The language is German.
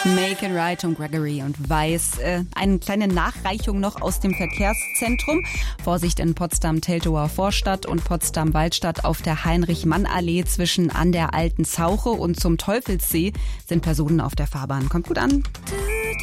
Make it right, Tom Gregory und Weiß. Eine kleine Nachreichung noch aus dem Verkehrszentrum. Vorsicht in Potsdam-Teltower Vorstadt und Potsdam-Waldstadt auf der Heinrich-Mann-Allee zwischen an der Alten Zauche und zum Teufelssee sind Personen auf der Fahrbahn. Kommt gut an.